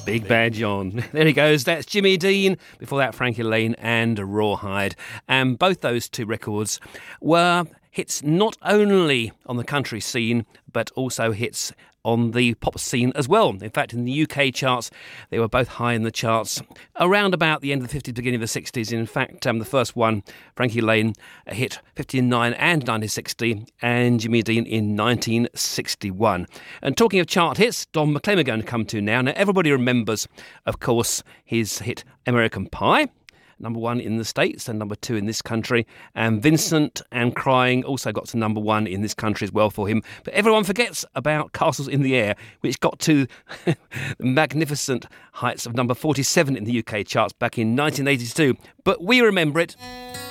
Big Bad John. There he goes. That's Jimmy Dean. Before that, Frankie Lane and Rawhide. And both those two records were hits not only on the country scene, but also hits on the pop scene as well. In fact, in the UK charts, they were both high in the charts around about the end of the 50s, beginning of the 60s. In fact, the first one, Frankie Lane, hit 59 and 1960, and Jimmy Dean in 1961. And talking of chart hits, Don McLean we're going to come to now. Now, everybody remembers, of course, his hit American Pie, number one in the States and number two in this country. And Vincent and Crying also got to number one in this country as well for him. But everyone forgets about Castles in the Air, which got to the magnificent heights of number 47 in the UK charts back in 1982. But we remember it.